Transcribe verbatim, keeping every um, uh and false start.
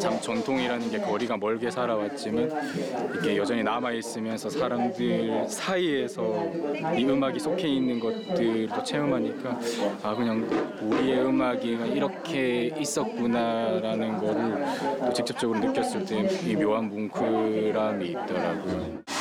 참 전통이라는 게 거리가 멀게 살아왔지만 이게 여전히 남아있으면서 사람들 사이에서 이 음악이 속해 있는 것들도 체험하니까 아 그냥 우리의 음악이 이렇게 있었구나라는 거를 또 직접적으로 느꼈을 때 이 묘한 뭉클함이 있더라고요.